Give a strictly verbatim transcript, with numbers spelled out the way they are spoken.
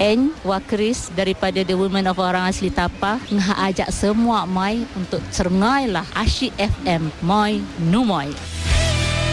N Wakris daripada The Women of Orang Asli Tapa ngah ajak semua mai untuk cerngailah Asyik F M Moi Numoy.